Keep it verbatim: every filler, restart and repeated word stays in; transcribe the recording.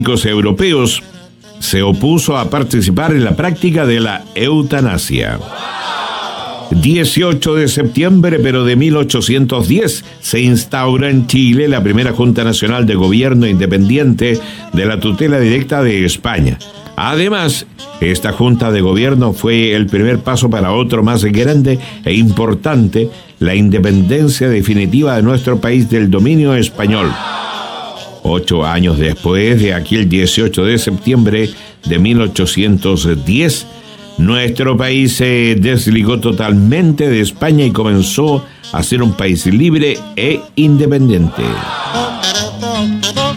Los europeos se opuso a participar en la práctica de la eutanasia. dieciocho de septiembre, pero de mil ochocientos diez, se instaura en Chile la primera Junta Nacional de Gobierno Independiente de la tutela directa de España. Además, esta Junta de Gobierno fue el primer paso para otro más grande e importante, la independencia definitiva de nuestro país del dominio español. Ocho años después de aquel dieciocho de septiembre de mil ochocientos diez, nuestro país se desligó totalmente de España y comenzó a ser un país libre e independiente.